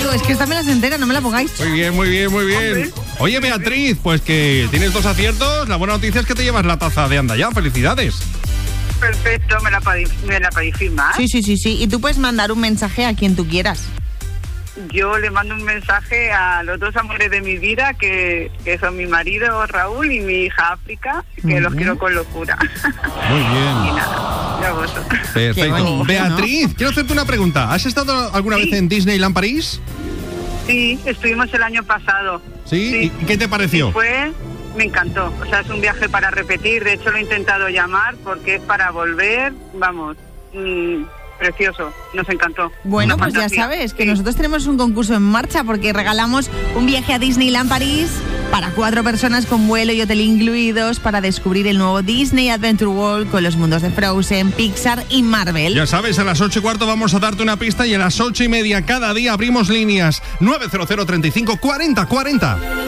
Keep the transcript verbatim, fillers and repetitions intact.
digo, es que esta me las entera, no me la pongáis. Muy bien, muy bien, muy bien. Oye, Beatriz, pues que tienes dos aciertos. La buena noticia es que te llevas la taza de Anda Ya. ¡Felicidades! Perfecto, me la podéis, me la podéis firmar. Sí, sí, sí, sí. Y tú puedes mandar un mensaje a quien tú quieras. Yo le mando un mensaje a los dos amores de mi vida, que, que son mi marido Raúl y mi hija África, que Muy los bien. quiero con locura. Muy bien. Y nada, ya vosotros. Perfecto. Qué bonito, Beatriz, ¿no? quiero hacerte una pregunta. ¿Has estado alguna Sí. vez en Disneyland París? Sí, estuvimos el año pasado. ¿Sí? ¿Y qué te pareció? Fue, me encantó. O sea, es un viaje para repetir. De hecho, lo he intentado llamar porque es para volver. Vamos, mmm, precioso. Nos encantó. Bueno, Una pues ya fantasía. sabes que Sí. nosotros tenemos un concurso en marcha porque regalamos un viaje a Disneyland París para cuatro personas con vuelo y hotel incluidos para descubrir el nuevo Disney Adventure World con los mundos de Frozen, Pixar y Marvel. Ya sabes, a las ocho y cuarto vamos a darte una pista y a las ocho y media cada día abrimos líneas. nueve cero cero, treinta y cinco, cuarenta, cuarenta.